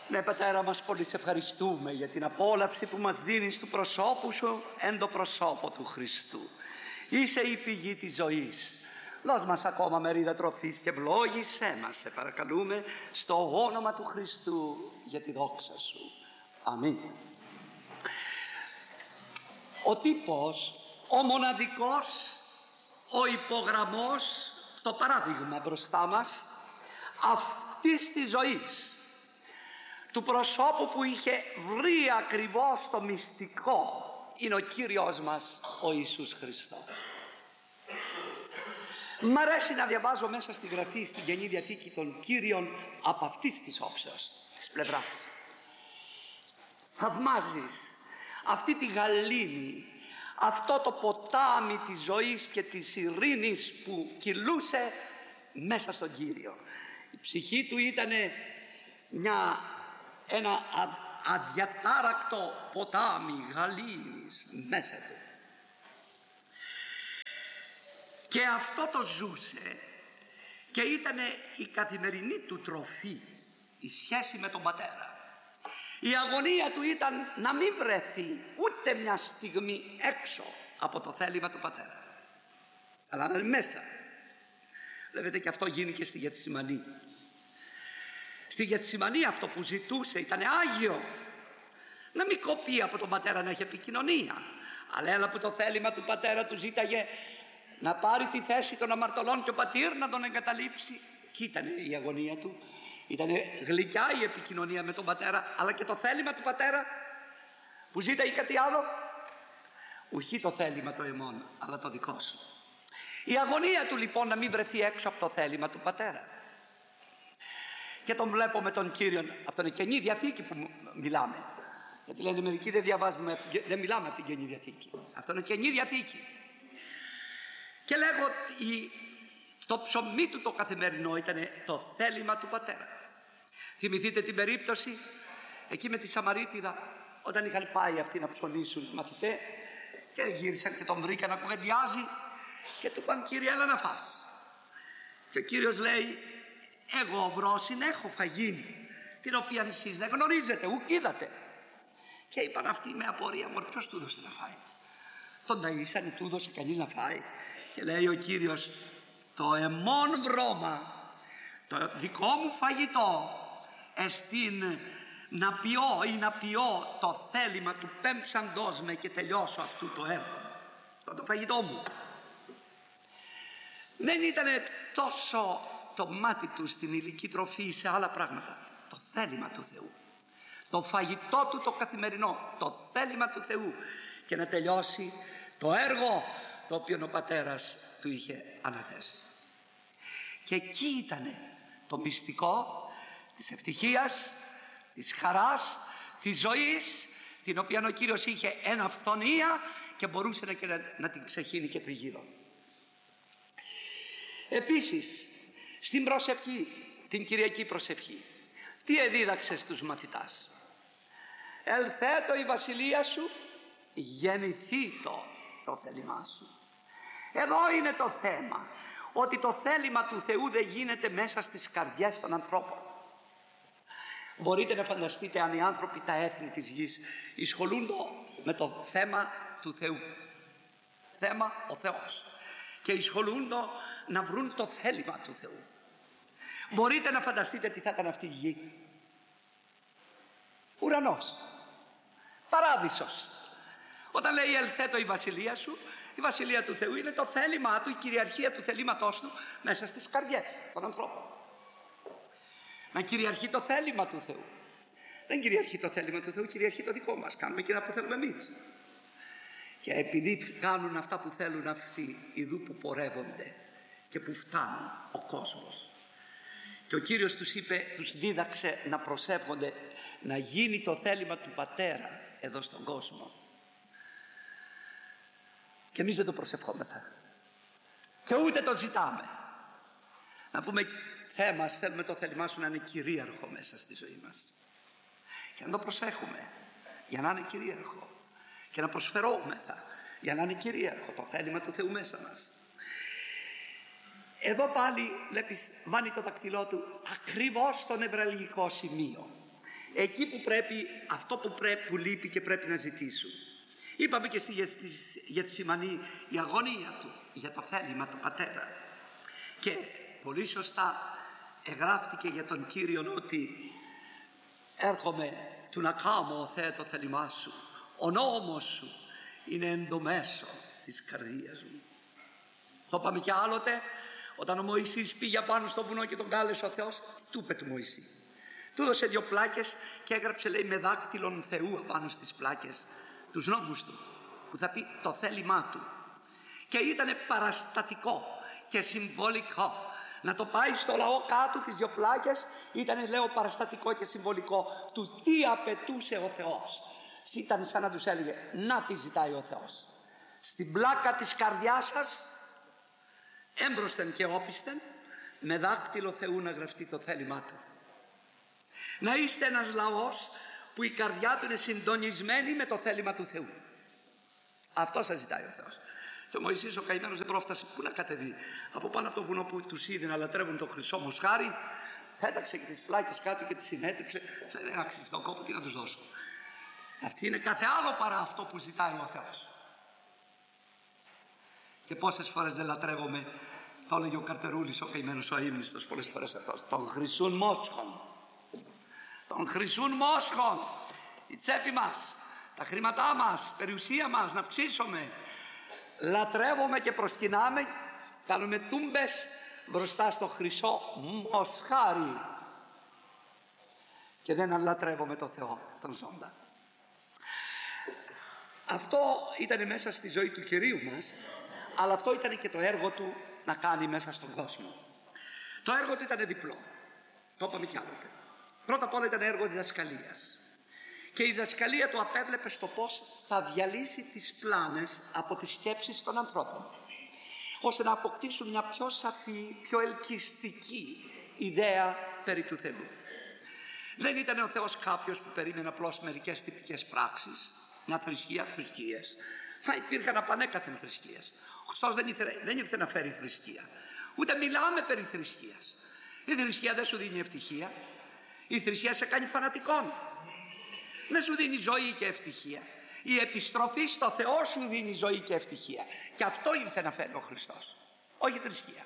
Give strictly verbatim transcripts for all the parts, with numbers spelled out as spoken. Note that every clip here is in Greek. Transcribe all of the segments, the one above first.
Ναι, Πατέρα μας, πολύ σε ευχαριστούμε για την απόλαυση που μας δίνεις του προσώπου σου εν το προσώπο του Χριστού. Είσαι η πηγή της ζωής. Δώσ' μας ακόμα μερίδα τροφής και ευλόγησέ μας, σε παρακαλούμε, στο όνομα του Χριστού, για τη δόξα σου. Αμήν. Ο τύπος, ο μοναδικός, ο υπογραμμός, το παράδειγμα μπροστά μας αυτής της ζωής, του προσώπου που είχε βρει ακριβώς το μυστικό, είναι ο Κύριος μας ο Ιησούς Χριστός. Μ' αρέσει να διαβάζω μέσα στη Γραφή, στην Καινή Διαθήκη, των Κύριων από αυτής της όψεως, της πλευράς. Θαυμάζεις αυτή τη γαλήνη, αυτό το ποτάμι της ζωής και της ειρήνης που κυλούσε μέσα στον Κύριο. Η ψυχή του ήταν μια, ένα α, αδιατάρακτο ποτάμι γαλήνης μέσα του. Και αυτό το ζούσε και ήταν η καθημερινή του τροφή, η σχέση με τον Πατέρα. Η αγωνία του ήταν να μην βρεθεί ούτε μια στιγμή έξω από το θέλημα του Πατέρα, αλλά να είναι μέσα. Βλέπετε, και αυτό γίνει και στη Γεθσιμανή. Στη Γεθσιμανή αυτό που ζητούσε ήταν άγιο, να μην κοπεί από τον Πατέρα, να έχει επικοινωνία, αλλά έλα που το θέλημα του Πατέρα του ζήταγε να πάρει τη θέση των αμαρτωλών και ο πατήρ να τον εγκαταλείψει. Και ήταν η αγωνία του. Ήταν γλυκιά η επικοινωνία με τον Πατέρα, αλλά και το θέλημα του Πατέρα που ζήταγε κάτι άλλο. Ουχή το θέλημα το εμών, αλλά το δικό σου. Η αγωνία του λοιπόν να μην βρεθεί έξω από το θέλημα του Πατέρα. Και τον βλέπω με τον Κύριο. Αυτό είναι Καινή Διαθήκη που μιλάμε. Γιατί λένε μερικοί δεν διαβάζουμε, δεν μιλάμε από την Καινή Διαθήκη. Αυτό είναι Καινή Διαθήκη. Και λέγω ότι το ψωμί του το καθημερινό ήταν το θέλημα του Πατέρα. Θυμηθείτε την περίπτωση εκεί με τη Σαμαρίτιδα, όταν είχαν πάει αυτοί να ψωνίσουν μαθητέ και γύρισαν και τον βρήκαν να κουβεντιάζει και του είπαν, Κύριε, έλα να φας. Και ο Κύριος λέει, εγώ βρόσιν έχω φαγήν, την οποία εσείς δεν γνωρίζετε, ουκ είδατε. Και είπαν αυτοί με απορία, μωρέ, ποιος του έδωσε να φάει? Τον ταΐσανε, του έδωσε κανείς να φάει? Και λέει ο Κύριος, το εμών βρώμα, το δικό μου φαγητό εστίν να πιω ή να πιω το θέλημα του πέμψαντός με και τελειώσω αυτού το έργο. Το, το φαγητό μου. Δεν ήταν τόσο το μάτι του στην υλική τροφή, σε άλλα πράγματα. Το θέλημα του Θεού. Το φαγητό του το καθημερινό. Το θέλημα του Θεού. Και να τελειώσει το έργο το οποίο ο Πατέρας του είχε αναθέσει. Και εκεί ήταν το μυστικό της ευτυχίας, της χαράς, της ζωής, την οποία ο Κύριος είχε εν αυθονία και μπορούσε να, να, να την ξεχύνει και τριγύρω. Επίσης, στην προσευχή, την Κυριακή προσευχή, τι εδίδαξε στους μαθητάς? Ελθέτω η βασιλεία σου, γεννηθήτω το θέλημά σου. Εδώ είναι το θέμα, ότι το θέλημα του Θεού δεν γίνεται μέσα στις καρδιές των ανθρώπων. Μπορείτε να φανταστείτε αν οι άνθρωποι, τα έθνη της γης, ασχολούνται με το θέμα του Θεού, θέμα ο Θεός, και ασχολούνται να βρουν το θέλημα του Θεού. Μπορείτε να φανταστείτε τι θα ήταν αυτή η γη? Ουρανός, παράδεισος. Όταν λέει ελθέτω η βασιλεία σου, η βασιλεία του Θεού είναι το θέλημά του, η κυριαρχία του θελήματός του μέσα στις καρδιές των ανθρώπων. Να κυριαρχεί το θέλημα του Θεού. Δεν κυριαρχεί το θέλημα του Θεού, κυριαρχεί το δικό μας. Κάνουμε εκείνα που θέλουμε εμείς. Και επειδή κάνουν αυτά που θέλουν αυτοί, ειδού που πορεύονται και που φτάνουν ο κόσμος. Και ο Κύριος τους είπε, τους δίδαξε να προσεύχονται, να γίνει το θέλημα του Πατέρα εδώ στον κόσμο. Και εμείς δεν το προσευχόμεθα και ούτε το ζητάμε. Να πούμε, Θεέ μας, θέλουμε το θέλημά σου να είναι κυρίαρχο μέσα στη ζωή μας, και να το προσέχουμε για να είναι κυρίαρχο και να προσφερόμεθα για να είναι κυρίαρχο το θέλημα του Θεού μέσα μας. Εδώ πάλι βλέπεις, βάνει το δακτυλό του ακριβώς στο νευραλγικό σημείο. εκεί που πρέπει, αυτό που, πρέπει, που λείπει και πρέπει να ζητήσουν. Είπαμε και στη Γεθσιμανή η αγωνία του για το θέλημα του Πατέρα. Και πολύ σωστά εγγράφτηκε για τον Κύριον ότι έρχομαι του να κάμω, Θεέ, το θέλημά σου. Ο νόμος σου είναι εν το μέσο της καρδίας μου. Το είπαμε και άλλοτε, όταν ο Μωυσής πήγε πάνω στο βουνό και τον κάλεσε ο Θεός, τι του είπε του Μωυσή? Του έδωσε δύο πλάκες και έγραψε, λέει, με δάκτυλον Θεού απάνω στις πλάκες τους νόμους του, που θα πει το θέλημά του. Και ήταν παραστατικό και συμβολικό. Να το πάει στο λαό κάτω τις δύο πλάκες ήταν, λέω, παραστατικό και συμβολικό του τι απαιτούσε ο Θεός. Ήταν σαν να τους έλεγε, να τι ζητάει ο Θεός. Στην πλάκα της καρδιάς σας, έμπροσθεν και όπισθεν, με δάκτυλο Θεού να γραφτεί το θέλημά του. Να είστε ένας λαός που η καρδιά του είναι συντονισμένη με το θέλημα του Θεού. Αυτό σας ζητάει ο Θεός. Και ο Μωυσής ο καημένος δεν πρόφτασε πού να κατεβεί. Από πάνω από το βουνό που τους είδε να λατρεύουν το χρυσό μοσχάρι, πέταξε και τις πλάκες κάτω και τις συνέτριψε. Δεν άξιζε τον κόπο, τι να τους δώσω. Αυτή είναι κάθε άλλο παρά αυτό που ζητάει ο Θεός. Και πόσες φορές δεν λατρεύομαι, το έλεγε ο Καρτερούλης ο καημένος ο αείμνηστος πολλές φορές αυτός, των χρυσούν μόσχων. Των χρυσούν μόσχων. Η τσέπη μας, τα χρήματά μας, η περιουσία μας να αυξήσουμε. Λατρεύουμε και προσκυνάμε, κάνουμε τούμπες μπροστά στο χρυσό μοσχάρι και δεν λατρεύουμε το Θεό, τον ζώντα. Αυτό ήταν μέσα στη ζωή του Κυρίου μας, αλλά αυτό ήταν και το έργο του να κάνει μέσα στον κόσμο. Το έργο του ήταν διπλό, το είπαμε κι άλλοτε. Πρώτα απ' όλα ήταν έργο διδασκαλίας. Και η διδασκαλία του απέβλεπε στο πώς θα διαλύσει τις πλάνες από τις σκέψεις των ανθρώπων, ώστε να αποκτήσουν μια πιο σαφή, πιο ελκυστική ιδέα περί του Θεού. Δεν ήταν ο Θεός κάποιος που περίμενε απλώς μερικές τυπικές πράξεις, μια θρησκεία, θρησκείες. Θα υπήρχαν απανέκαθεν θρησκείες. Ο Χριστός δεν ήρθε, δεν ήρθε να φέρει θρησκεία. Ούτε μιλάμε περί θρησκείας. Η θρησκεία δεν σου δίνει ευτυχία. Η θρησκεία σε κάνει φανατικών. Δεν σου δίνει ζωή και ευτυχία. Η επιστροφή στο Θεό σου δίνει ζωή και ευτυχία. Και αυτό ήρθε να φέρει ο Χριστός. Όχι θρησκεία.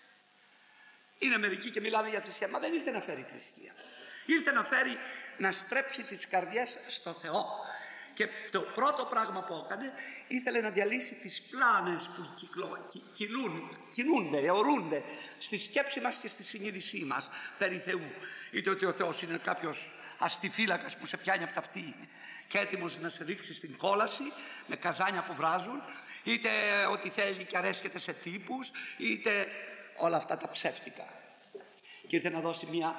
Είναι μερικοί και μιλάνε για θρησκεία, μα δεν ήρθε να φέρει θρησκεία. Ήρθε να φέρει, να στρέψει τις καρδιές στο Θεό. Και το πρώτο πράγμα που έκανε, ήθελε να διαλύσει τις πλάνες που κυκλο, κυ, κυλούν, κινούνται, αιωρούνται στη σκέψη μας και στη συνείδησή μας περί Θεού. Είτε ότι ο Θεός είναι κάποιος αστιφύλακας που σε πιάνει από τα αυτή και έτοιμος να σε ρίξει στην κόλαση με καζάνια που βράζουν, είτε ότι θέλει και αρέσκεται σε τύπους, είτε όλα αυτά τα ψεύτικα. Και ήρθε να δώσει μια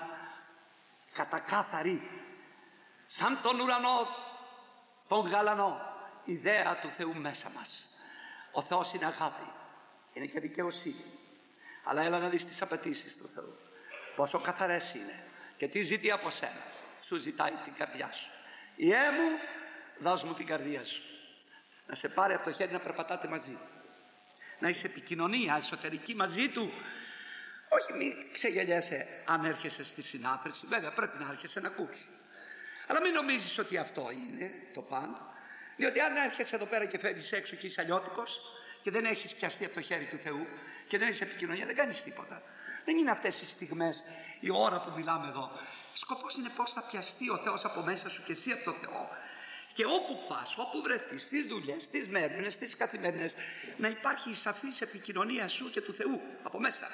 κατακάθαρη, σαν τον ουρανό, τον γαλανό, ιδέα του Θεού μέσα μας. Ο Θεός είναι αγάπη, είναι και δικαιοσύνη. Αλλά έλα να δεις τις απαιτήσεις του Θεού, πόσο καθαρές είναι και τι ζητεί από σένα. Σου ζητάει την καρδιά σου. Ιέ μου, δώσ' μου την καρδία σου. Να σε πάρει από το χέρι να περπατάτε μαζί. Να είσαι επικοινωνία εσωτερική μαζί του. Όχι μην ξεγελιέσαι αν έρχεσαι στη συνάθρηση. Βέβαια πρέπει να έρχεσαι να ακούεις. Αλλά μην νομίζεις ότι αυτό είναι το πάντα. Διότι αν έρχεσαι εδώ πέρα και φέρεις έξω και είσαι αλλιώτικος και δεν έχεις πιαστεί από το χέρι του Θεού και δεν είσαι επικοινωνία, δεν κάνεις τίποτα. Δεν είναι αυτές οι στιγμές, η ώρα που μιλάμε εδώ. Σκοπός είναι πώς θα πιαστεί ο Θεός από μέσα σου και εσύ από το Θεό. Και όπου πας, όπου βρεθείς, στις δουλειές, στις μέρες, στις καθημερινές, να υπάρχει η σαφής επικοινωνία σου και του Θεού από μέσα.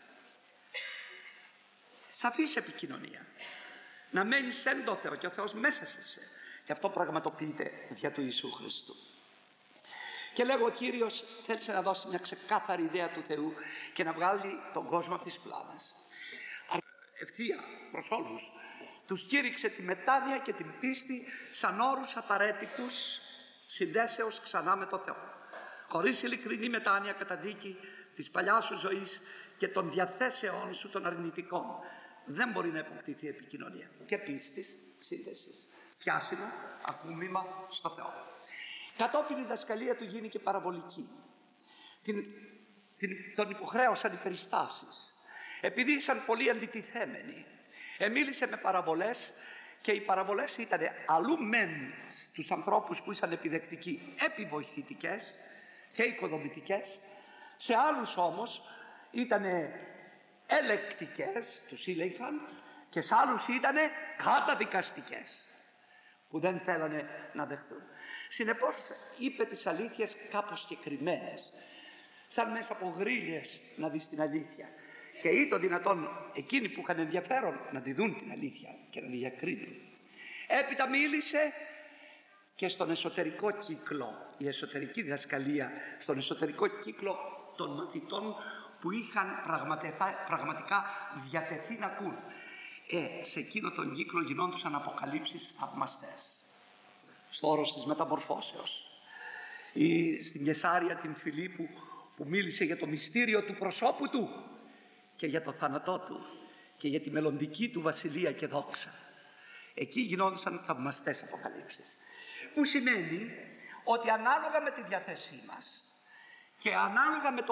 Σαφής επικοινωνία. Να μένεις εν το Θεό και ο Θεός μέσα σε εσέ. Και αυτό πραγματοποιείται δια του Ιησού Χριστού. Και λέγω, ο Κύριος θέλησε να δώσει μια ξεκάθαρη ιδέα του Θεού και να βγάλει τον κόσμο από τις πλάνες. Ευθεία προς όλους. Τους κήρυξε τη μετάνοια και την πίστη σαν όρους απαραίτητους συνδέσεως ξανά με το Θεό. Χωρίς ειλικρινή μετάνοια καταδίκη της παλιάς σου ζωής και των διαθέσεών σου των αρνητικών, δεν μπορεί να αποκτηθεί επικοινωνία και πίστης, σύνδεσης, πιάσιμο, ακούμημα στο Θεό. Κατόπιν η δασκαλία του γίνει και παραβολική. Την, την, τον υποχρέωσαν οι περιστάσεις. Επειδή ήσαν πολύ αντιτιθέμενοι, εμίλησε με παραβολές Και οι παραβολές ήταν αλλού μεν στους ανθρώπους που ήσαν επιδεκτικοί επιβοηθητικές και οικοδομητικές, σε άλλους όμως ήταν ελεκτικές, τους έλεγχαν, και σε άλλους ήταν καταδικαστικές, που δεν θέλανε να δεχθούν. Συνεπώς είπε τις αλήθειες κάπως συγκεκριμένες, σαν μέσα από γρίλες να δεις την αλήθεια. Και ή το δυνατόν εκείνοι που είχαν ενδιαφέρον να τη δουν την αλήθεια και να τη διακρίνουν. Έπειτα μίλησε και στον εσωτερικό κύκλο, η εσωτερική διδασκαλία, στον εσωτερικό κύκλο των μαθητών που είχαν πραγματικά, πραγματικά διατεθεί να ακούν. Ε, σε εκείνο τον κύκλο γινόντουσαν αποκαλύψεις θαυμαστές. Στο όρος της μεταμορφώσεως. Ή στην Κεσάρια την Φιλίππου που μίλησε για το μυστήριο του προσώπου του και για το θάνατό του και για τη μελλοντική του βασιλεία και δόξα. Εκεί γινόντουσαν θαυμαστές αποκαλύψεις. Που σημαίνει ότι ανάλογα με τη διαθέσή μας και ανάλογα με το